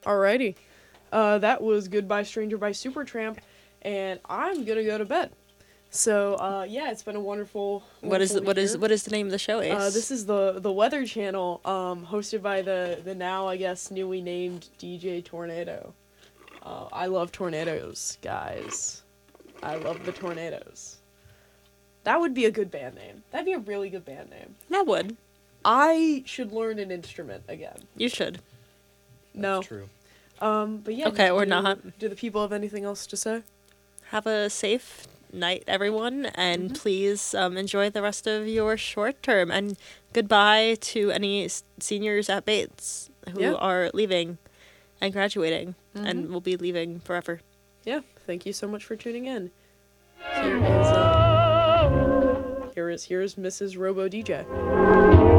Alrighty. That was Goodbye Stranger by Supertramp, and I'm gonna go to bed. So, yeah, it's been a wonderful, What is wonderful year. what is the name of the show, Ace? This is the Weather Channel, hosted by the now, I guess, newly named DJ Tornado. I love tornadoes, guys. I love the tornadoes. That would be a good band name. That'd be a really good band name. That would. I should learn an instrument again. You should. No. That's true. But yeah. Okay, or not. Do the people have anything else to say? Have a safe night, everyone, and please enjoy the rest of your short term. And goodbye to any seniors at Bates who are leaving and graduating and will be leaving forever. Yeah. Thank you so much for tuning in. Here is Mrs. Robo DJ.